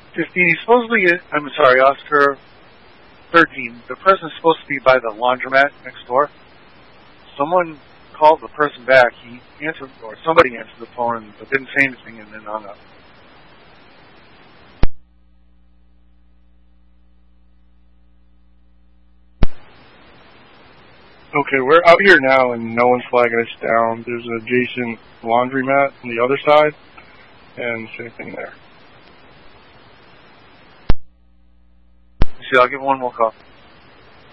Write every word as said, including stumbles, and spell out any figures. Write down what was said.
fifteen, supposedly, I'm sorry, Oscar thirteen, the person is supposed to be by the laundromat next door. Someone called the person back. He answered, or somebody answered the phone, but didn't say anything and then hung up. Okay, we're out here now and no one's flagging us down. There's an adjacent laundromat on the other side, and same thing there. See, I'll give one more call.